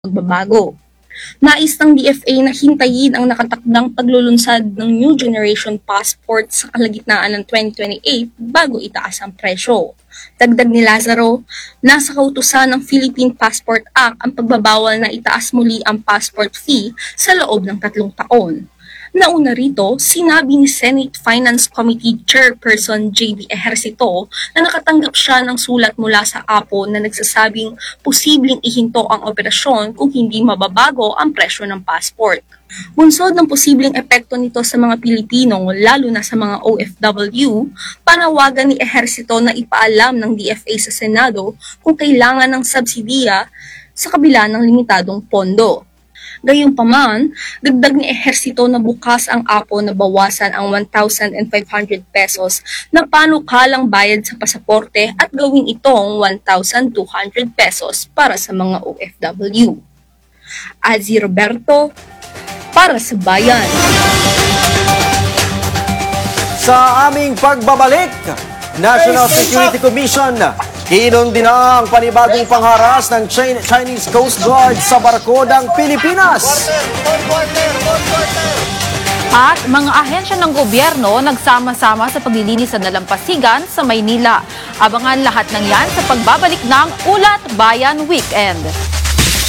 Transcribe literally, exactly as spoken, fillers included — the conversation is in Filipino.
pagbabago. Nais ng D F A na hintayin ang nakatakdang paglulunsad ng New Generation Passport sa kalagitnaan ng twenty twenty-eight bago itaas ang presyo. Dagdag ni Lazaro, nasa kautusan ng Philippine Passport Act ang pagbabawal na itaas muli ang passport fee sa loob ng tatlong taon. Nauna rito, sinabi ni Senate Finance Committee Chairperson J B Ejercito na nakatanggap siya ng sulat mula sa A P O na nagsasabing posibleng ihinto ang operasyon kung hindi mababago ang presyo ng passport. Bunsod ng posibleng epekto nito sa mga Pilipino, lalo na sa mga O F W, panawagan ni Ejercito na ipaalam ng D F A sa Senado kung kailangan ng subsidiya sa kabila ng limitadong pondo. Gayunpaman, dagdag ni Ejercito na bukas ang A P O na bawasan ang one thousand five hundred pesos na panukalang bayad sa pasaporte at gawin itong one thousand two hundred pesos para sa mga O F W. Azi Roberto, para sa Bayan. Sa aming pagbabalik, National Security Commission kinundina ang panibagong pangharas ng Chinese Coast Guard sa barkodang Pilipinas. At mga ahensya ng gobyerno nagsama-sama sa paglilinis sa dalampasigan sa Maynila. Abangan lahat ng yan sa pagbabalik ng Ulat Bayan Weekend.